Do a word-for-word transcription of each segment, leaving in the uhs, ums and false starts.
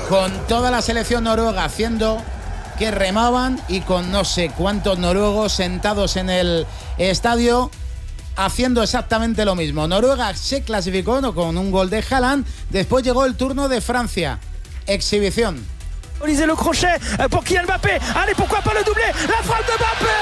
con toda la selección noruega haciendo que remaban y con no sé cuántos noruegos sentados en el estadio haciendo exactamente lo mismo. Noruega se clasificó no, con un gol de Haaland. Después llegó el turno de Francia. Exhibición. Olise le crochet pour Kylian Mbappé. Allez, pourquoi pas le doublé. La frappe de Mbappé.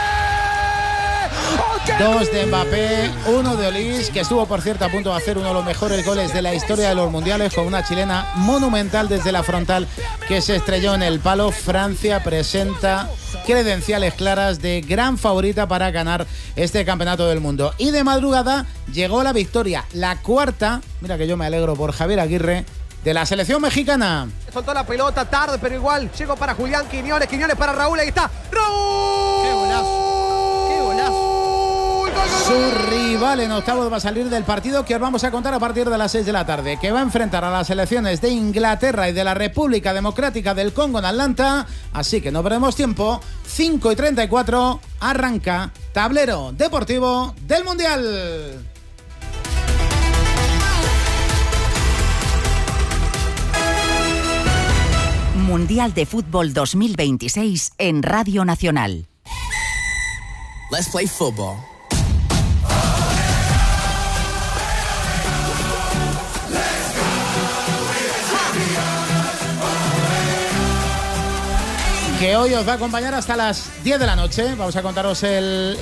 Dos de Mbappé, uno de Olise, que estuvo por cierto a punto de hacer uno de los mejores goles de la historia de los mundiales con una chilena monumental desde la frontal que se estrelló en el palo. Francia presenta credenciales claras de gran favorita para ganar este campeonato del mundo. Y de madrugada llegó la victoria, la cuarta, mira que yo me alegro por Javier Aguirre, de la selección mexicana. Soltó la pelota tarde, pero igual llegó para Julián Quiñones, Quiñones para Raúl, ahí está, Raúl. ¡Qué golazo! ¡Qué golazo! Su rival en octavos va a salir del partido que os vamos a contar a partir de las seis de la tarde, que va a enfrentar a las selecciones de Inglaterra y de la República Democrática del Congo en Atlanta. Así que no perdemos tiempo. cinco y treinta y cuatro, arranca Tablero Deportivo del Mundial. Mundial de Fútbol dos mil veintiséis en Radio Nacional. Let's play football. Que hoy os va a acompañar hasta las diez de la noche. Vamos a contaros el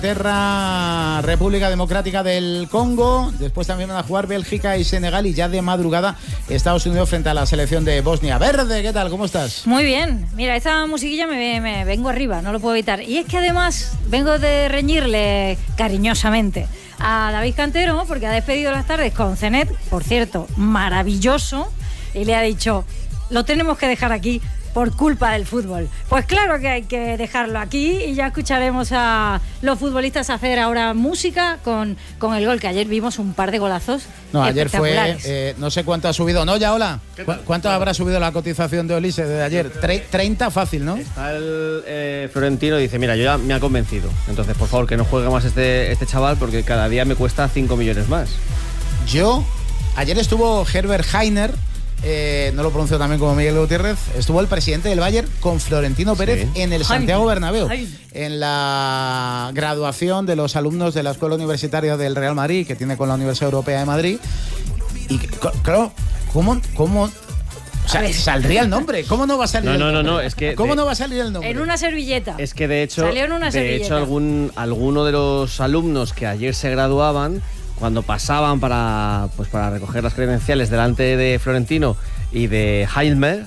Inglaterra, República Democrática del Congo. Después también van a jugar Bélgica y Senegal. Y ya de madrugada Estados Unidos frente a la selección de Bosnia. Verde, ¿qué tal? ¿Cómo estás? Muy bien. Mira, esta musiquilla me, me vengo arriba, no lo puedo evitar. Y es que además vengo de reñirle cariñosamente a David Cantero, porque ha despedido las tardes con Cenet, por cierto, maravilloso. Y le ha dicho, lo tenemos que dejar aquí por culpa del fútbol. Pues claro que hay que dejarlo aquí y ya escucharemos a los futbolistas hacer ahora música con, con el gol, que ayer vimos un par de golazos. No, ayer fue, eh, no sé cuánto ha subido, ¿no? Ya, hola. ¿Cu ¿Cuánto habrá subido la cotización de Olise desde ayer? Tre treinta fácil, ¿no? Está el eh, Florentino y dice, mira, yo ya me ha convencido. Entonces, por favor, que no juegue más este, este chaval porque cada día me cuesta cinco millones más. Yo, ayer estuvo Herbert Hainer, Eh, no lo pronuncio también como Miguel Gutiérrez. Estuvo el presidente del Bayern con Florentino Pérez sí. en el Santiago Bernabéu, Ay. en la graduación de los alumnos de la Escuela Universitaria del Real Madrid, que tiene con la Universidad Europea de Madrid. Y claro, ¿cómo, cómo o sea, saldría el nombre? ¿Cómo no va a salir no, el nombre? No, no, no, es que ¿Cómo de, no va a salir el nombre? En una servilleta. Es que de hecho, Salió en una de servilleta. hecho algún alguno de los alumnos que ayer se graduaban, cuando pasaban para pues para recoger las credenciales delante de Florentino y de Heimer,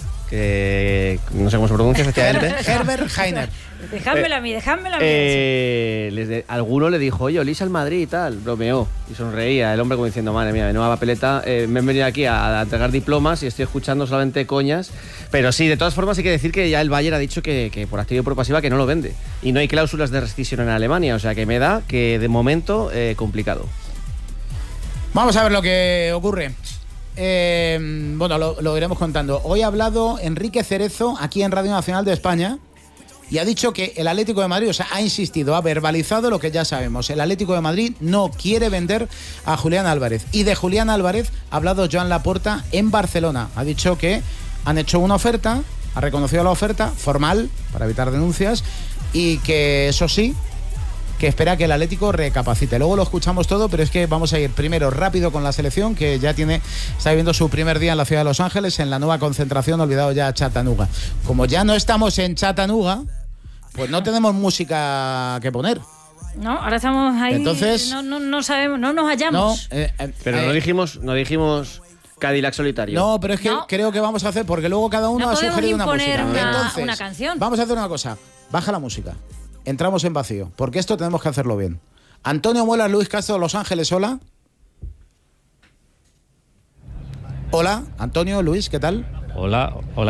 que no sé cómo se pronuncia efectivamente. Herbert Hainer. Dejádmela a mí, dejádmela a mí. Eh, les de, alguno le dijo, oye, Olise al Madrid y tal, bromeó y sonreía. El hombre como diciendo, madre mía, de nueva papeleta, eh, me he venido aquí a, a entregar diplomas y estoy escuchando solamente coñas. Pero sí, de todas formas hay que decir que ya el Bayern ha dicho que, que por activa y por pasiva que no lo vende. Y no hay cláusulas de rescisión en Alemania, o sea que me da que de momento eh, complicado. Vamos a ver lo que ocurre. Eh, bueno, lo, lo iremos contando. Hoy ha hablado Enrique Cerezo aquí en Radio Nacional de España y ha dicho que el Atlético de Madrid, o sea, ha insistido, ha verbalizado lo que ya sabemos. El Atlético de Madrid no quiere vender a Julián Álvarez. Y de Julián Álvarez ha hablado Joan Laporta en Barcelona. Ha dicho que han hecho una oferta, ha reconocido la oferta formal para evitar denuncias y que eso sí, que espera que el Atlético recapacite. Luego lo escuchamos todo, pero es que vamos a ir primero rápido con la selección, que ya tiene, está viviendo su primer día en la ciudad de Los Ángeles, en la nueva concentración, olvidado ya Chattanooga. Como ya no estamos en Chattanooga, pues no tenemos música que poner. No, ahora estamos ahí. Entonces, no, no, no sabemos, no nos hallamos. No, eh, eh, pero eh, no dijimos, no dijimos Cadillac solitario. No, pero es que no. creo que vamos a hacer, porque luego cada uno no ha sugerido una música. Una, Entonces, una canción. Vamos a hacer una cosa. Baja la música. Entramos en vacío, porque esto tenemos que hacerlo bien. Antonio Muelas, Luis Castro, Los Ángeles, hola. Hola, Antonio, Luis, ¿qué tal? Hola, hola.